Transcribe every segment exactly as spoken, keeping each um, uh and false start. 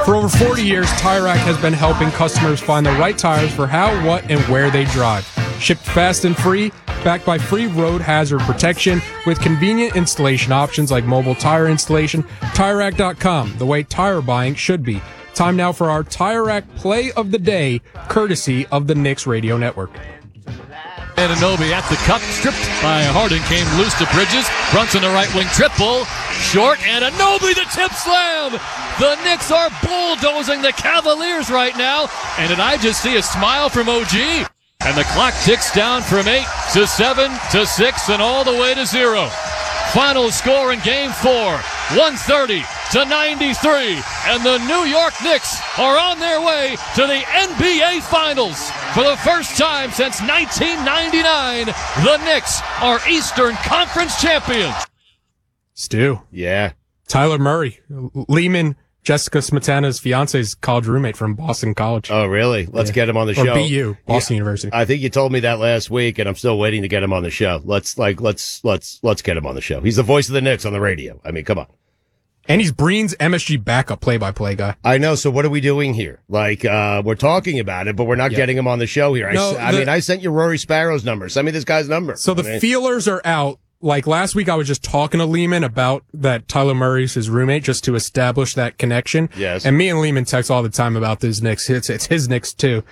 For over forty years, Tire Rack has been helping customers find the right tires for how, what, and where they drive. Shipped fast and free, backed by free road hazard protection with convenient installation options like mobile tire installation. Tire Rack dot com, the way tire buying should be. Time now for our Tire Rack Play of the Day, courtesy of the Knicks Radio Network. Anunoby at the cup, stripped by Harden, came loose to Bridges. Brunson, a right wing triple, short, and Anunoby the tip slam. The Knicks are bulldozing the Cavaliers right now, and did I just see a smile from O G? And the clock ticks down from eight to seven to six and all the way to zero. Final score in game four, one thirty to ninety-three, and the New York Knicks are on their way to the N B A Finals. For the first time since nineteen ninety-nine, the Knicks are Eastern Conference champions. Stu. Yeah. Tyler Murray, Lehman, Jessica Smetana's fiance's college roommate from Boston College. Oh, really? Let's yeah. get him on the or show. B U, Boston yeah. University. I think you told me that last week, and I'm still waiting to get him on the show. Let's like let's let's let's get him on the show. He's the voice of the Knicks on the radio. I mean, come on. And he's Breen's M S G backup play-by-play guy. I know. So what are we doing here? Like, uh, we're talking about it, but we're not yeah. getting him on the show here. No, I, I the, mean, I sent you Rory Sparrow's number. Send me this guy's number. So the I mean, feelers are out. Like last week, I was just talking to Lehman about that Tyler Murray's his roommate just to establish that connection. Yes. And me and Lehman text all the time about this Knicks. It's, it's his Knicks too.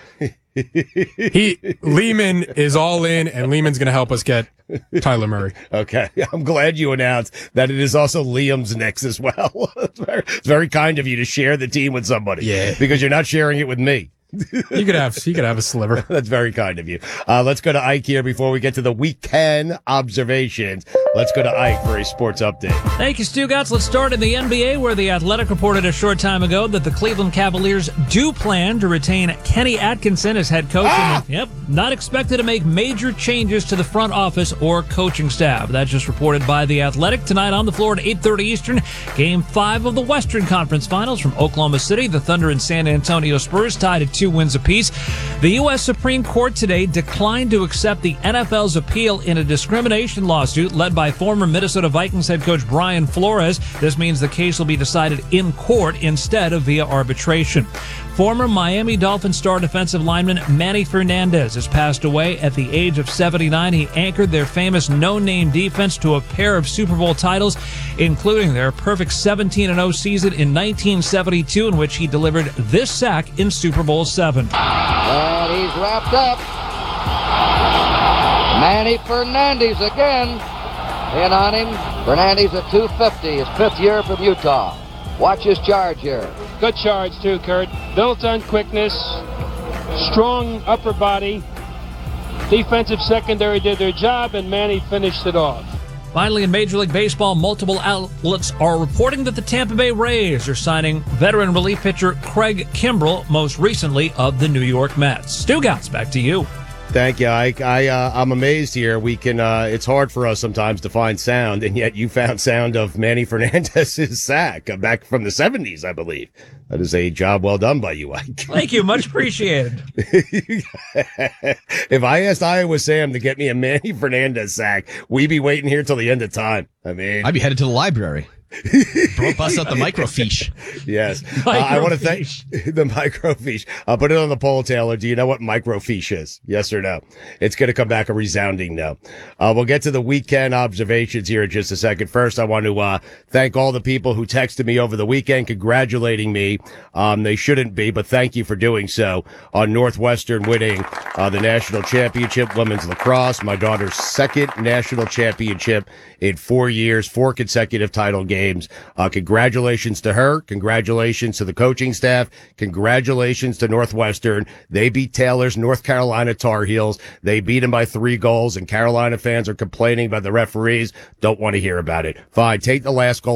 he, Lehman is all in, and Lehman's going to help us get Tyler Murray. Okay. I'm glad you announced that it is also Liam's Knicks as well. It's very, it's very kind of you to share the team with somebody. Yeah. Because you're not sharing it with me. You could have, you could have a sliver. That's very kind of you. Uh, let's go to Ike here before we get to the weekend observations. Let's go to Ike for a sports update. Thank you, Stugotz. Let's start in the N B A, where The Athletic reported a short time ago that the Cleveland Cavaliers do plan to retain Kenny Atkinson as head coach. Ah! And, yep, not expected to make major changes to the front office or coaching staff. That's just reported by The Athletic. Tonight on the floor at eight thirty Eastern, Game five of the Western Conference Finals from Oklahoma City. The Thunder and San Antonio Spurs tied at two wins apiece. The U S Supreme Court today declined to accept the N F L's appeal in a discrimination lawsuit led by former Minnesota Vikings head coach Brian Flores. This means the case will be decided in court instead of via arbitration. Former Miami Dolphins star defensive lineman Manny Fernandez has passed away at the age of seventy-nine. He anchored their famous no-name defense to a pair of Super Bowl titles, including their perfect seventeen and oh season in nineteen seventy-two, in which he delivered this sack in Super Bowl seven. And he's wrapped up. Manny Fernandez again in on him. Fernandez at two fifty, his fifth year from Utah. Watch his charge here. Good charge, too, Kurt. Built on quickness, strong upper body. Defensive secondary did their job, and Manny finished it off. Finally, in Major League Baseball, multiple outlets are reporting that the Tampa Bay Rays are signing veteran relief pitcher Craig Kimbrell, most recently of the New York Mets. Stugotz, back to you. Thank you, Ike. I, uh, I'm amazed here. We can, uh, it's hard for us sometimes to find sound, and yet you found sound of Manny Fernandez's sack uh, back from the seventies, I believe. That is a job well done by you, Ike. Thank you. Much appreciated. If I asked Iowa Sam to get me a Manny Fernandez sack, we'd be waiting here till the end of time. I mean, I'd be headed to the library. Bust out the microfiche. Yes. Uh, I want to thank the microfiche. I'll put it on the poll, Taylor. Do you know what microfiche is? Yes or no? It's going to come back a resounding no. Uh, we'll get to the weekend observations here in just a second. First, I want to uh, thank all the people who texted me over the weekend congratulating me. Um, they shouldn't be, but thank you for doing so on Northwestern winning uh, the national championship, women's lacrosse, my daughter's second national championship in four years, four consecutive title games. Uh, congratulations to her. Congratulations to the coaching staff. Congratulations to Northwestern. They beat Taylor's North Carolina Tar Heels. They beat them by three goals, and Carolina fans are complaining about the referees. Don't want to hear about it. Fine. Take the last goal.